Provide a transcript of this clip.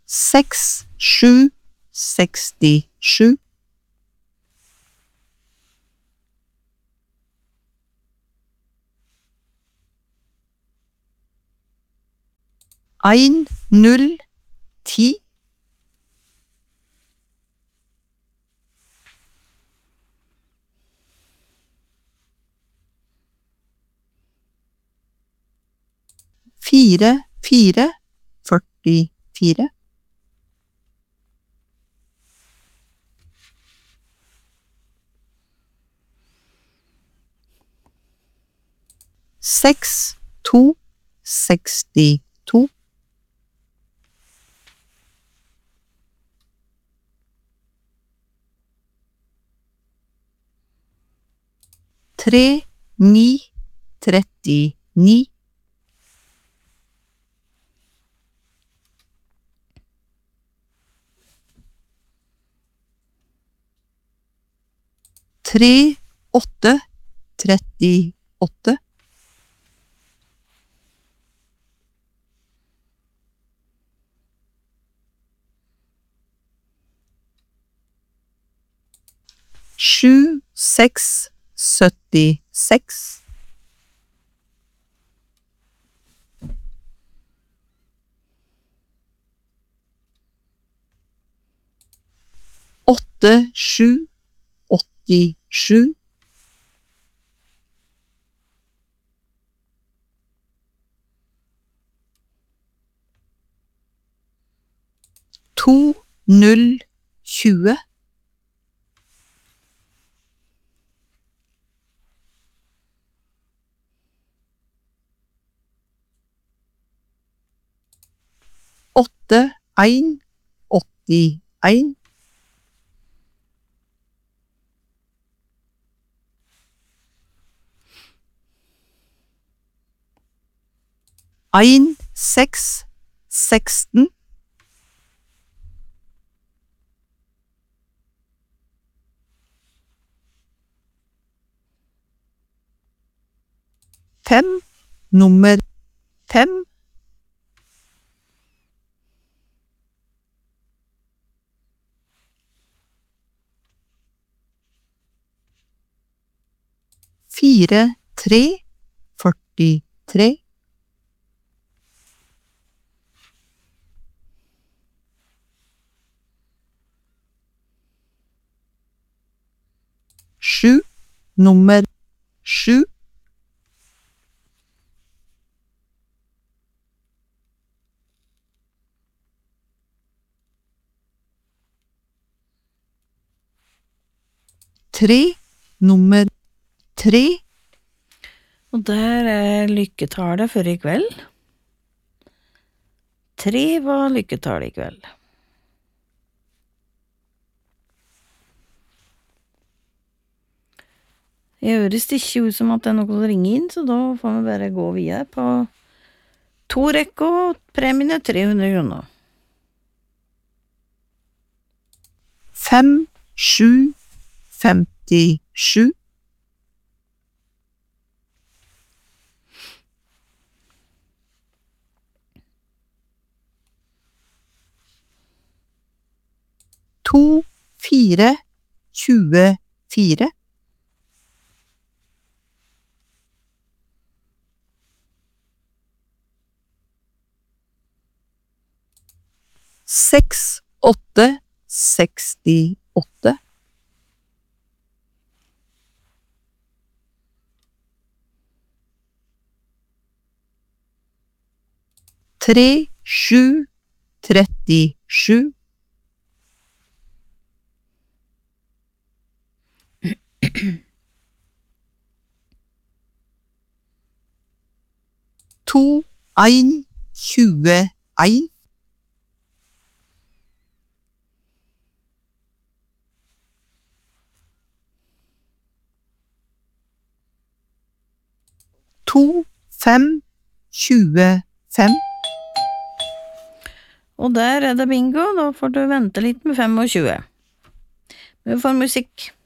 6, 7, 67. 1, 0, 10. 4, 4, 44. 6, 2, 62. 3, 9, 39. 3, 8, 38. 7, 6, 76. 8, 7, 87. 2, 0, 20. 8, 1, 81. 1, 6, 16. 5, nummer 5. 4, 3, 43. 7, nummer 7. 3, nummer 3. Og der lykketallet for i kveld. 3 var lykketallet i kveld. Jeg høres ikke ut som at det noe å ringe inn, så da får vi bare gå videre på 2 rekker, og premien 300 kroner. 5, 7, 57. 2, 4, 24. 6, 8, 68. 3, 7, 37. 2, 1, 21. 2, 5, 25. Og der det bingo, da får du vente litt med 25. Vi får musikk.